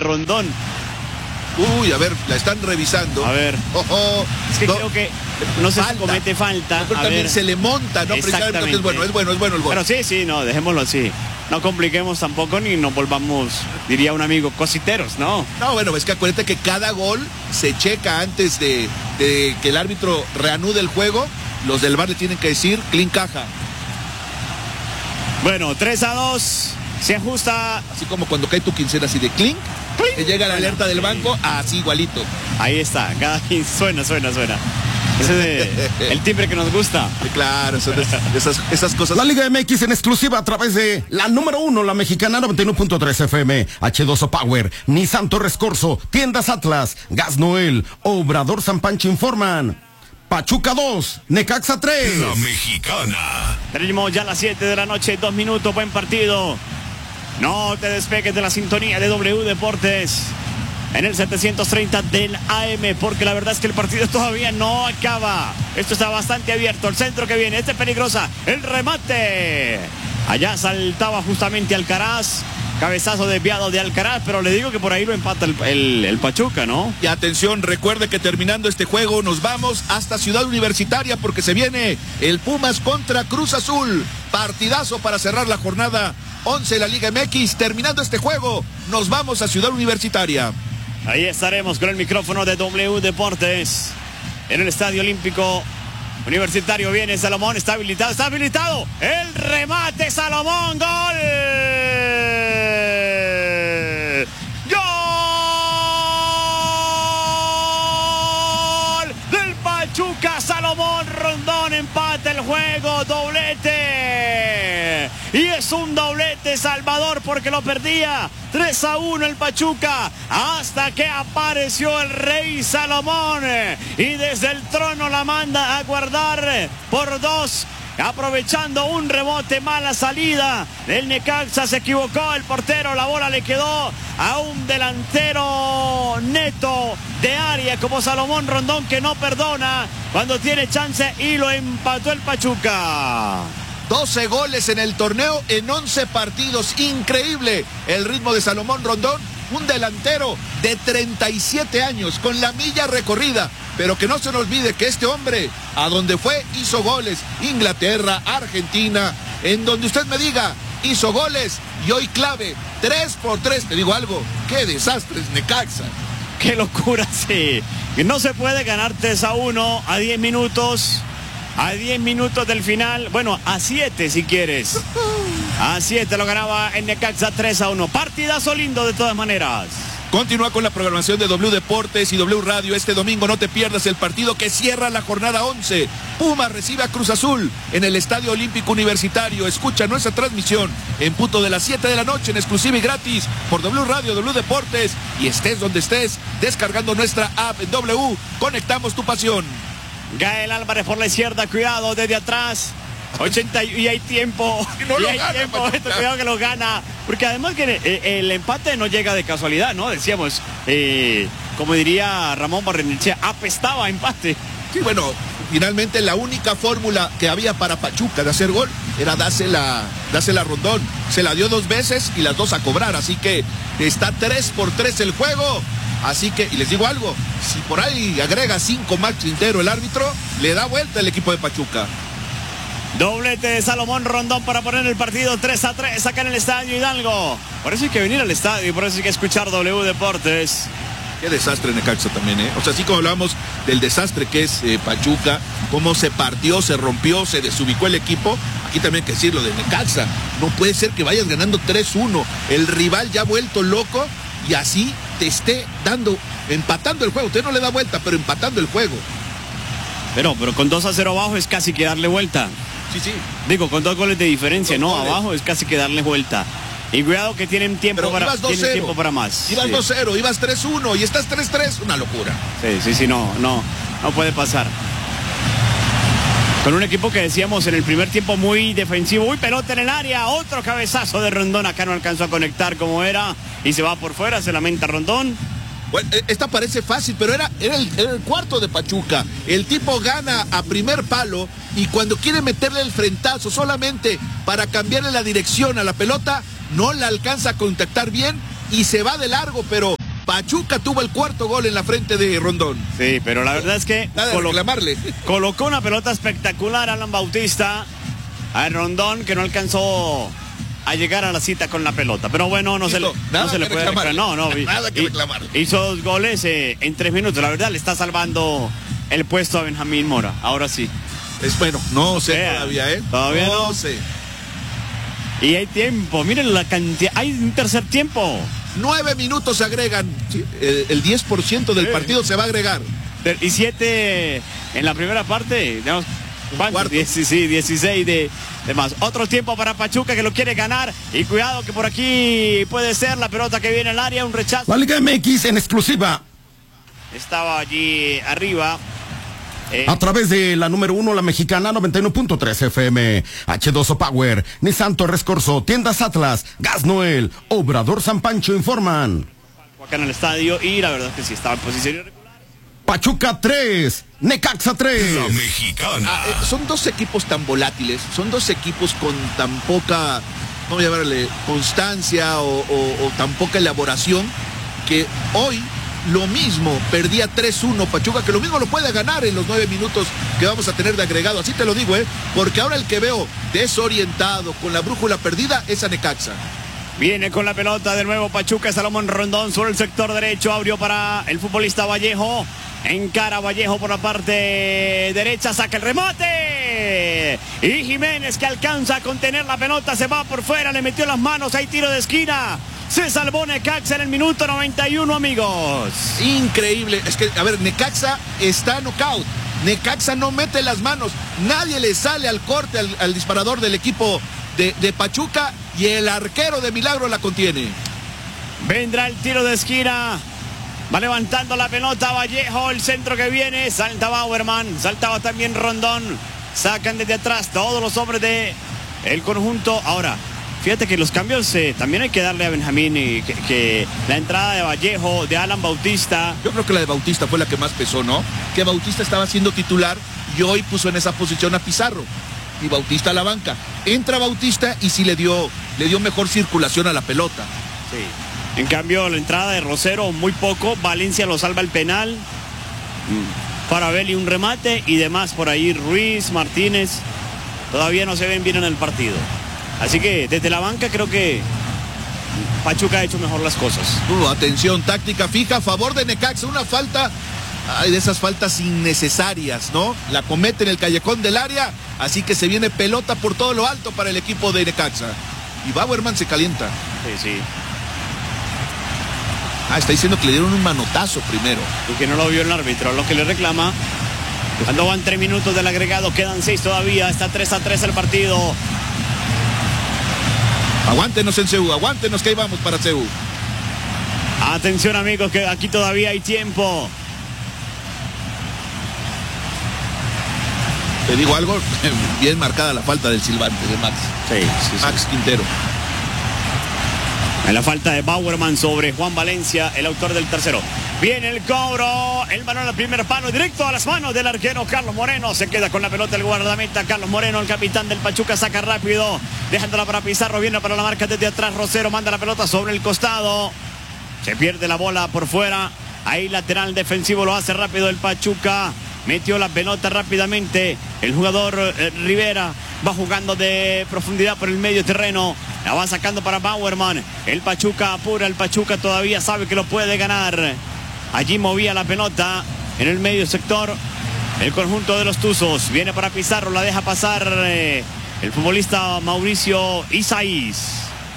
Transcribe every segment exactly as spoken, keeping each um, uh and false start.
Rondón. Uy, a ver, la están revisando. A ver. Oh, oh. Es que no, creo que no sé falta. si comete falta. Pero a también ver. se le monta, ¿no? Exactamente. Es bueno, es bueno, es bueno el gol. Pero sí, sí, no, dejémoslo así. No compliquemos tampoco ni nos volvamos, diría un amigo, cositeros, ¿no? No, bueno, es que acuérdate que cada gol se checa antes de, de que el árbitro reanude el juego. Los del V A R le tienen que decir clean caja. Bueno, tres a dos. Se ajusta. Así como cuando cae tu quincena así de clink, te llega la alerta del banco, así igualito. Ahí está, cada quien suena, suena, suena. Ese es de, el timbre que nos gusta. Claro, son esas, esas cosas. La Liga M X en exclusiva a través de la número uno, la mexicana noventa y uno punto tres F M, H dos O Power, Nissan Torres Corso, Tiendas Atlas, Gas Noel, Obrador San Pancho informan. Pachuca dos, Necaxa tres. La mexicana. Tenemos ya las siete de la noche, dos minutos, buen partido. No te despegues de la sintonía de W Deportes en el setecientos treinta del A M, porque la verdad es que el partido todavía no acaba. Esto está bastante abierto. El centro que viene, este es peligrosa. El remate. Allá saltaba justamente Alcaraz. Cabezazo desviado de Alcaraz, pero le digo que por ahí lo empata el, el, el Pachuca, ¿no? Y atención, recuerde que terminando este juego nos vamos hasta Ciudad Universitaria porque se viene el Pumas contra Cruz Azul. Partidazo para cerrar la jornada once de la Liga M X. Terminando este juego, nos vamos a Ciudad Universitaria. Ahí estaremos con el micrófono de W Deportes en el Estadio Olímpico Universitario. Viene Salomón, está habilitado, está habilitado. El remate, Salomón, gol. ¡Gol! Del Pachuca, Salomón Rondón empata el juego, doblete. Y es un doblete Salvador porque lo perdía tres a uno el Pachuca hasta que apareció el Rey Salomón y desde el trono la manda a guardar por dos. Aprovechando un rebote, mala salida del Necaxa, se equivocó el portero, la bola le quedó a un delantero neto de área como Salomón Rondón, que no perdona cuando tiene chance, y lo empató el Pachuca. doce goles en el torneo en once partidos, increíble el ritmo de Salomón Rondón, un delantero de treinta y siete años con la milla recorrida, pero que no se nos olvide que este hombre, a donde fue, hizo goles. Inglaterra, Argentina, en donde usted me diga, hizo goles, y hoy clave, tres por tres. Te digo algo, qué desastre es Necaxa. Qué locura, sí. No se puede ganar tres a uno a diez minutos. A diez minutos del final, bueno, a siete si quieres. A siete lo ganaba el Necaxa tres a uno. Partidazo lindo de todas maneras. Continúa con la programación de W Deportes y W Radio. Este domingo no te pierdas el partido que cierra la jornada once. Pumas recibe a Cruz Azul en el Estadio Olímpico Universitario. Escucha nuestra transmisión en punto de las siete de la noche en exclusiva y gratis por W Radio, W Deportes, y estés donde estés, descargando nuestra app en W. Conectamos tu pasión. Gael Álvarez por la izquierda, cuidado desde atrás. ochenta y hay tiempo. Y no y lo hay gana, tiempo, Pachuca. esto, cuidado que lo gana. Porque además que el, el empate no llega de casualidad, ¿no? Decíamos, eh, como diría Ramón Barrenechea, apestaba a empate. Sí, bueno, finalmente la única fórmula que había para Pachuca de hacer gol era dársela, dársela a Rondón. Se la dio dos veces y las dos a cobrar, así que está tres por tres el juego. Así que, y les digo algo, si por ahí agrega cinco más Quintero el árbitro, le da vuelta el equipo de Pachuca. Doblete de Salomón Rondón para poner el partido tres a tres acá en el Estadio Hidalgo. Por eso hay que venir al estadio y por eso hay que escuchar W Deportes. Qué desastre Necaxa también, ¿eh? O sea, así como hablamos del desastre que es eh, Pachuca, cómo se partió, se rompió, se desubicó el equipo, aquí también hay que decirlo de Necaxa. No puede ser que vayas ganando tres uno, el rival ya vuelto loco y así te esté dando, empatando el juego. Usted no le da vuelta, pero empatando el juego. Pero, pero con dos a cero abajo es casi que darle vuelta. Sí, sí. Digo, con dos goles de diferencia, Dos no, goles. abajo es casi que darle vuelta. Y cuidado que tienen tiempo, Pero para, ibas dos tienen cero. tiempo para más. Ibas Sí. dos cero, ibas tres uno y estás tres tres, una locura. Sí, sí, sí, no, no, no puede pasar. Con un equipo que decíamos en el primer tiempo muy defensivo, uy, pelota en el área, otro cabezazo de Rondón, acá no alcanzó a conectar como era y se va por fuera, se lamenta Rondón. Bueno, esta parece fácil, pero era, era, el, era el cuarto de Pachuca. El tipo gana a primer palo y cuando quiere meterle el frentazo solamente para cambiarle la dirección a la pelota, no la alcanza a contactar bien y se va de largo, pero Pachuca tuvo el cuarto gol en la frente de Rondón. Sí, pero la verdad es que Nada de reclamarle. colocó una pelota espectacular a Alan Bautista, a Rondón, que no alcanzó a llegar a la cita con la pelota. Pero bueno, no se le, no se le puede reclamar. No, no. Nada que reclamarle. Hizo dos goles eh, en tres minutos. La verdad, le está salvando el puesto a Benjamín Mora. Ahora sí. Es bueno, no sé sea, todavía, ¿eh? Todavía no. No sé. Y hay tiempo, miren la cantidad. Hay un tercer tiempo. Nueve minutos se agregan. Sí, el, el diez por ciento del sí. partido se va a agregar. Y siete en la primera parte. Digamos, ¿cuántos? Diez, sí, dieciséis de, de más. Otro tiempo para Pachuca, que lo quiere ganar. Y cuidado que por aquí puede ser la pelota que viene al área, un rechazo. La Liga M X en exclusiva. Estaba allí arriba. Eh. A través de la número uno, la mexicana noventa y uno punto tres F M, H dos O Power, Nissan Torres Corso, Tiendas Atlas, Gas Noel, Obrador San Pancho informan. Acá en el estadio, y la verdad es que sí estaba en posición irregular. Pachuca tres, Necaxa tres. La mexicana. Ah, eh, son dos equipos tan volátiles, son dos equipos con tan poca, ¿cómo llamarle? Constancia o, o, o tan poca elaboración, que hoy lo mismo, perdía tres uno Pachuca, que lo mismo lo puede ganar en los nueve minutos que vamos a tener de agregado, así te lo digo, ¿eh? Porque ahora el que veo desorientado, con la brújula perdida, es a Necaxa. Viene con la pelota de nuevo Pachuca, Salomón Rondón sobre el sector derecho, abrió para el futbolista Vallejo, encara Vallejo por la parte derecha, saca el remate, y Jiménez, que alcanza a contener la pelota, se va por fuera, le metió las manos, hay tiro de esquina. Se salvó Necaxa en el minuto noventa y uno, amigos. Increíble. Es que, a ver, Necaxa está knockout. Necaxa no mete las manos. Nadie le sale al corte al, al disparador del equipo de, de Pachuca, y el arquero de milagro la contiene. Vendrá el tiro de esquina. Va levantando la pelota Vallejo, el centro que viene. Salta Bauerman, saltaba también Rondón. Sacan desde atrás todos los hombres de el conjunto. Ahora, fíjate que los cambios eh, también hay que darle a Benjamín, y que, que la entrada de Vallejo, de Alan Bautista. Yo creo que la de Bautista fue la que más pesó, ¿no? Que Bautista estaba siendo titular y hoy puso en esa posición a Pizarro. Y Bautista a la banca. Entra Bautista y sí le dio, le dio mejor circulación a la pelota. Sí. En cambio, la entrada de Rosero muy poco. Valencia lo salva el penal. Farabelli un remate y demás por ahí. Ruiz, Martínez, todavía no se ven bien en el partido. Así que desde la banca creo que Pachuca ha hecho mejor las cosas. Uh, atención, táctica fija a favor de Necaxa. Una falta, hay de esas faltas innecesarias, ¿no? La comete en el callejón del área, así que se viene pelota por todo lo alto para el equipo de Necaxa. Y Bauerman se calienta. Sí, sí. Ah, está diciendo que le dieron un manotazo primero. Y que no lo vio el árbitro, lo que le reclama. Cuando van tres minutos del agregado, quedan seis todavía, está tres a tres el partido. Aguántenos en C U, aguántenos que ahí vamos para C U. Atención, amigos, que aquí todavía hay tiempo. Te digo algo, bien marcada la falta del silbante de Max. Sí, sí, Max sí. Quintero. En la falta de Bauerman sobre Juan Valencia, el autor del tercero. Viene el cobro, el balón al primer palo, directo a las manos del arquero Carlos Moreno. Se queda con la pelota el guardameta Carlos Moreno, el capitán del Pachuca, saca rápido, dejándola para Pizarro, viene para la marca desde atrás. Rosero manda la pelota sobre el costado. Se pierde la bola por fuera. Ahí lateral defensivo, lo hace rápido el Pachuca. Metió la pelota rápidamente. El jugador eh, Rivera va jugando de profundidad por el medio terreno. La va sacando para Bauerman. El Pachuca apura. El Pachuca todavía sabe que lo puede ganar. Allí movía la pelota en el medio sector. El conjunto de los Tuzos. Viene para Pizarro. La deja pasar eh, el futbolista Mauricio Isaís.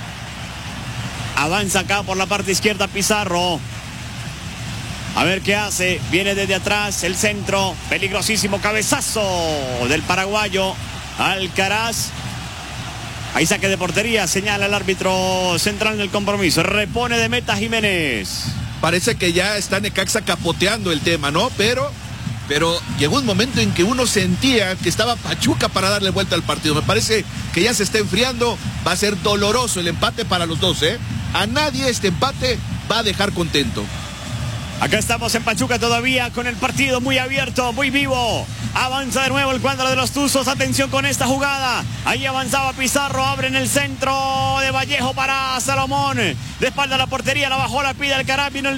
Avanza acá por la parte izquierda Pizarro. A ver qué hace. Viene desde atrás el centro. Peligrosísimo cabezazo del paraguayo Alcaraz. Ahí saque de portería. Señala el árbitro central del compromiso. Repone de meta Jiménez. Parece que ya está Necaxa capoteando el tema, ¿no? Pero, pero llegó un momento en que uno sentía que estaba Pachuca para darle vuelta al partido. Me parece que ya se está enfriando. Va a ser doloroso el empate para los dos, ¿eh? A nadie este empate va a dejar contento. Acá estamos en Pachuca todavía con el partido muy abierto, muy vivo. Avanza de nuevo el cuadro de los Tuzos. Atención con esta jugada. Ahí avanzaba Pizarro. Abre en el centro de Vallejo para Salomón. De espalda a la portería. La bajó, la pide el Carapino.